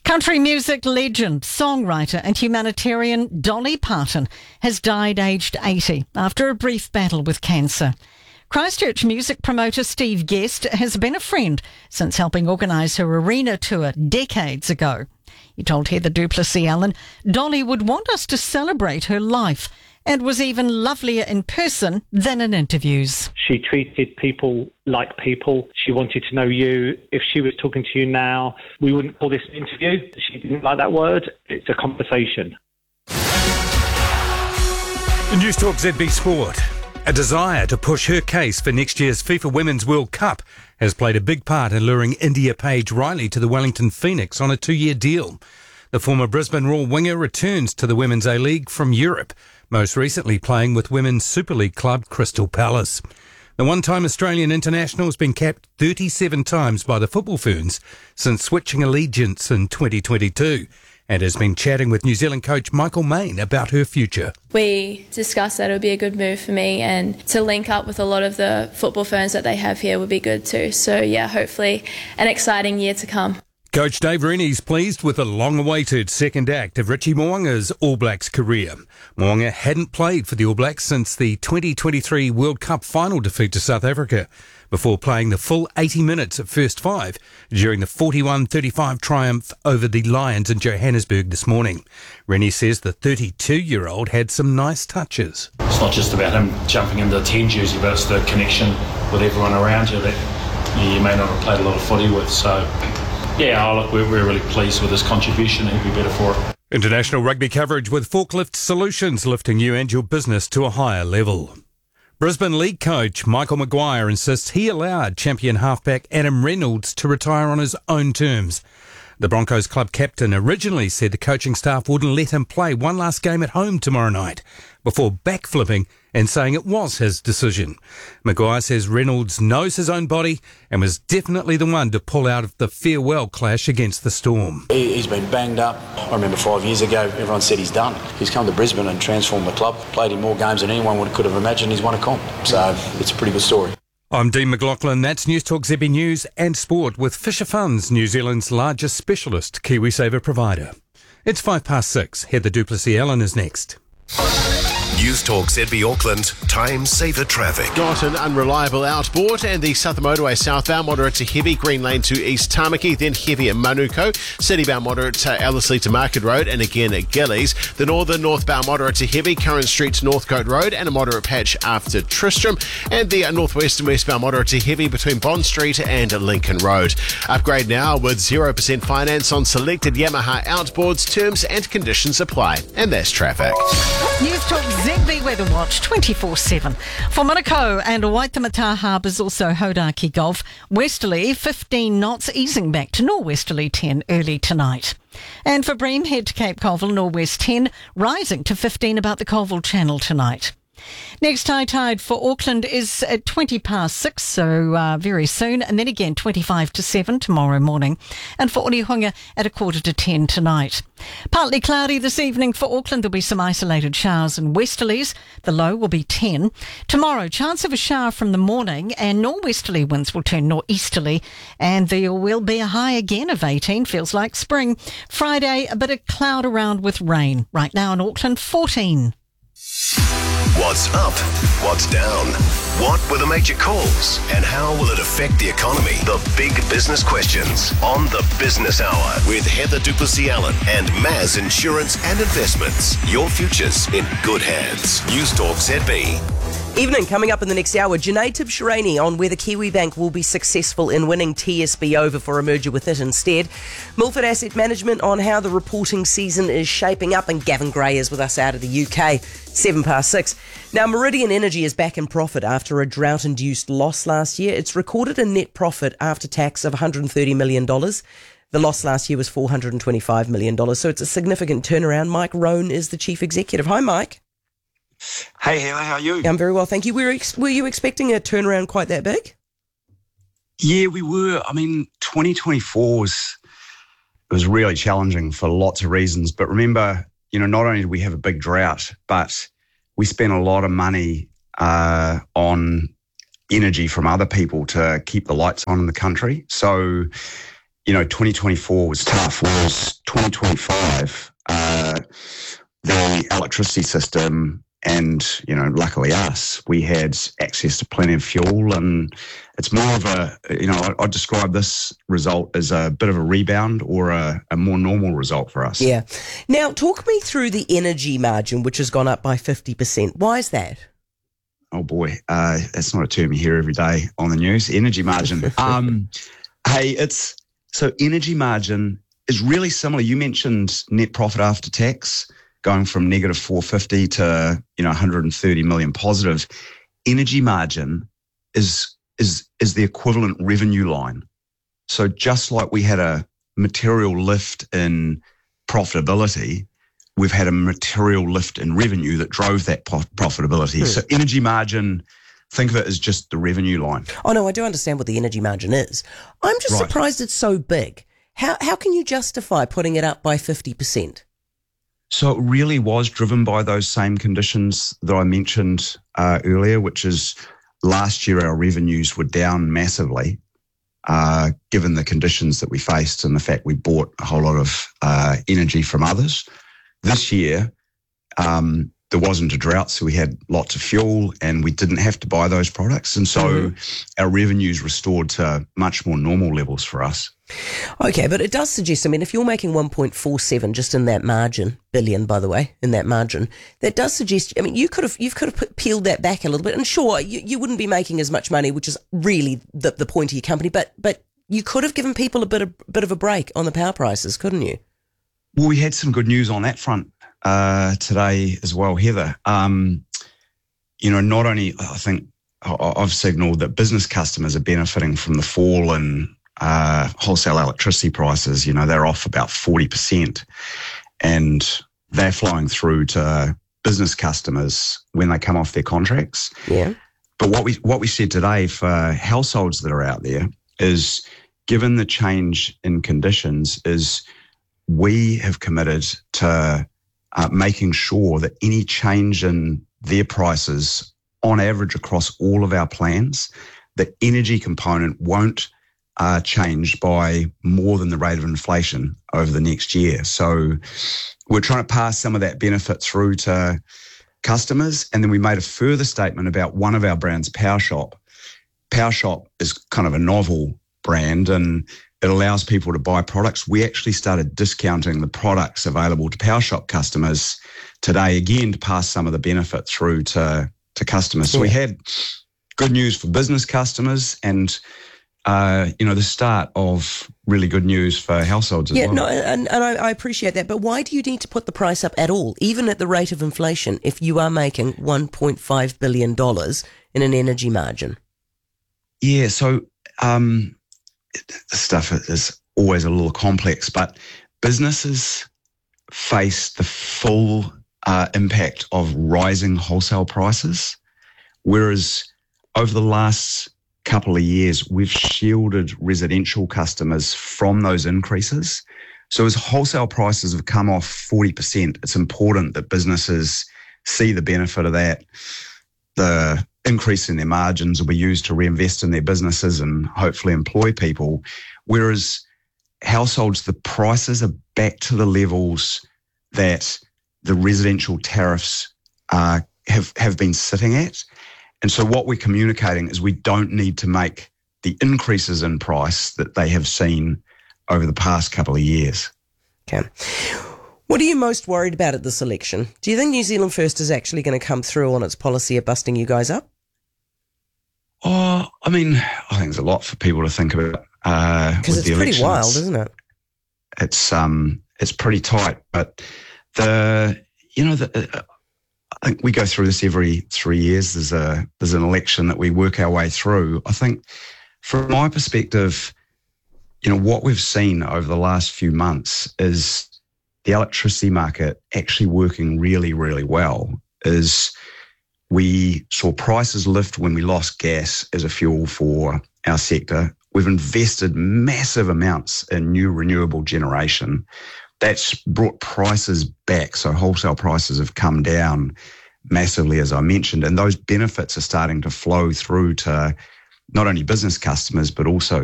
Country music legend, songwriter and humanitarian Dolly Parton has died aged 80 after a brief battle with cancer. Christchurch music promoter Steve Guest has been a friend since helping organise her arena tour decades ago. He told Heather du Plessis-Allen Dolly would want us to celebrate her life and was even lovelier in person than in interviews. She treated people like people. She wanted to know you. If she was talking to you now, we wouldn't call this an interview. She didn't like that word. It's a conversation. News Talk ZB Sport. A desire to push her case for next year's FIFA Women's World Cup has played a big part in luring India Paige Riley to the Wellington Phoenix on a 2-year deal. The former Brisbane Roar winger returns to the Women's A-League from Europe, most recently playing with Women's Super League club Crystal Palace. The one-time Australian international has been capped 37 times by the Football Ferns since switching allegiance in 2022 and has been chatting with New Zealand coach Michael Main about her future. We discussed that it would be a good move for me, and to link up with a lot of the Football Ferns that they have here would be good too. So yeah, hopefully an exciting year to come. Coach Dave Rennie's pleased with the long-awaited second act of Richie Mo'unga's All Blacks career. Mo'unga hadn't played for the All Blacks since the 2023 World Cup final defeat to South Africa, before playing the full 80 minutes at first five during the 41-35 triumph over the Lions in Johannesburg this morning. Rennie says the 32-year-old had some nice touches. It's not just about him jumping into the 10 jersey, but it's the connection with everyone around you that you may not have played a lot of footy with, so... Yeah, look, we're really pleased with his contribution. He'll be better for it. International rugby coverage with Forklift Solutions, lifting you and your business to a higher level. Brisbane League coach Michael Maguire insists he allowed champion halfback Adam Reynolds to retire on his own terms. The Broncos club captain originally said the coaching staff wouldn't let him play one last game at home tomorrow night, before backflipping and saying it was his decision. Maguire says Reynolds knows his own body and was definitely the one to pull out of the farewell clash against the Storm. He's been banged up. I remember 5 years ago, everyone said he's done. He's come to Brisbane and transformed the club, played in more games than anyone could have imagined. He's won a comp, so it's a pretty good story. I'm Dean McLaughlin. That's News Talk ZB News and Sport with Fisher Funds, New Zealand's largest specialist KiwiSaver provider. It's 6:05. Heather du Plessis-Allen is next. News Talk ZB Auckland, time saver traffic. Got an unreliable outboard and the Southern Motorway southbound moderate to heavy, Green Lane to East Tamaki, then heavy at Manuko, citybound moderate to Ellerslie to Market Road and again at Gillies. The northern northbound moderate to heavy, Curran Street to Northcote Road and a moderate patch after Tristram, and the northwest and westbound moderate to heavy between Bond Street and Lincoln Road. Upgrade now with 0% finance on selected Yamaha outboards. Terms and conditions apply. And that's traffic. News Talk ZB Weather Watch 24/7. For Manukau and Waitemata Harbours, also Hodaki Gulf, westerly 15 knots, easing back to norwesterly 10 early tonight. And for Bream, head to Cape Colville, northwest 10, rising to 15 about the Colville Channel tonight. Next high tide for Auckland is at 6:20, so very soon, and then again 7 tomorrow morning, and for Onehunga at 9:45 tonight. Partly cloudy this evening for Auckland. There'll be some isolated showers and westerlies. The low will be 10. Tomorrow, chance of a shower from the morning, and norwesterly winds will turn northeasterly, and there will be a high again of 18. Feels like spring. Friday, a bit of cloud around with rain. Right now in Auckland, 14. What's up? What's down? What were the major calls? And how will it affect the economy? The big business questions on the Business Hour with Heather du Plessis-Allen and Maz Insurance and Investments. Your future's in good hands. News Talk ZB. Evening, coming up in the next hour, Junaid Tibshirani on whether Kiwibank will be successful in winning TSB over for a merger with it instead. Milford Asset Management on how the reporting season is shaping up, and Gavin Gray is with us out of the UK. 6:07. Now, Meridian Energy is back in profit after a drought-induced loss last year. It's recorded a net profit after tax of $130 million. The loss last year was $425 million, so it's a significant turnaround. Mike Roan is the chief executive. Hi, Mike. Hey, how are you? I'm very well, thank you. Were you expecting a turnaround quite that big? Yeah, we were. I mean, 2024 was really challenging for lots of reasons. But remember, not only did we have a big drought, but we spent a lot of money on energy from other people to keep the lights on in the country. So, 2024 was tough, whereas 2025, the electricity system and, luckily us, we had access to plenty of fuel, and it's more of I'd describe this result as a bit of a rebound or a more normal result for us. Yeah. Now, talk me through the energy margin, which has gone up by 50%. Why is that? Oh boy, that's not a term you hear every day on the news. Energy margin. So energy margin is really similar. You mentioned net profit after tax going from negative 450 to 130 million positive. Energy margin is the equivalent revenue line. So just like we had a material lift in profitability, we've had a material lift in revenue that drove that profitability. So energy margin, think of it as just the revenue line. Oh, no, I do understand what the energy margin is. I'm just surprised it's so big. How can you justify putting it up by 50%? So it really was driven by those same conditions that I mentioned earlier, which is last year our revenues were down massively, given the conditions that we faced and the fact we bought a whole lot of energy from others. This year, there wasn't a drought, so we had lots of fuel and we didn't have to buy those products. And so our revenues restored to much more normal levels for us. Okay, but it does suggest, if you're making 1.47 just in that margin, billion, by the way, in that margin, that does suggest, you could have peeled that back a little bit. And sure, you wouldn't be making as much money, which is really the point of your company, but you could have given people a bit of a break on the power prices, couldn't you? Well, we had some good news on that front today as well, Heather. Not only, I think I've signalled that business customers are benefiting from the fall in wholesale electricity prices. They're off about 40%, and they're flowing through to business customers when they come off their contracts. Yeah. But what we said today for households that are out there is, given the change in conditions, is we have committed to making sure that any change in their prices on average across all of our plans, the energy component won't change by more than the rate of inflation over the next year. So we're trying to pass some of that benefit through to customers. And then we made a further statement about one of our brands, PowerShop. PowerShop is kind of a novel brand, and it allows people to buy products. We actually started discounting the products available to PowerShop customers today, again, to pass some of the benefit through to customers. So we had good news for business customers and, the start of really good news for households as well. No, and I appreciate that. But why do you need to put the price up at all, even at the rate of inflation, if you are making $1.5 billion in an energy margin? Yeah, so stuff is always a little complex, but businesses face the full impact of rising wholesale prices, whereas over the last couple of years, we've shielded residential customers from those increases. So as wholesale prices have come off 40%, it's important that businesses see the benefit of that. The increase in their margins will be used to reinvest in their businesses and hopefully employ people. Whereas households, the prices are back to the levels that the residential tariffs have been sitting at. And so what we're communicating is we don't need to make the increases in price that they have seen over the past couple of years. Okay. What are you most worried about at this election? Do you think New Zealand First is actually going to come through on its policy of busting you guys up? Oh, I think there's a lot for people to think about. Because it's pretty wild, isn't it? It's pretty tight, but I think we go through this every 3 years. There's an election that we work our way through. I think from my perspective, what we've seen over the last few months is the electricity market actually working really, really well. Is we saw prices lift when we lost gas as a fuel for our sector. We've invested massive amounts in new renewable generation. That's brought prices back. So wholesale prices have come down massively, as I mentioned, and those benefits are starting to flow through to not only business customers, but also